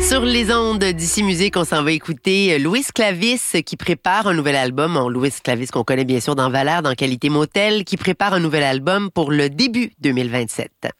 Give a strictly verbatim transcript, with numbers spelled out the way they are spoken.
Sur les ondes d'Ici Musique, on s'en va écouter Louis Clavis qui prépare un nouvel album. Bon, Louis Clavis qu'on connaît bien sûr dans Valère, dans Qualité Motel, qui prépare un nouvel album pour le début deux mille vingt-sept.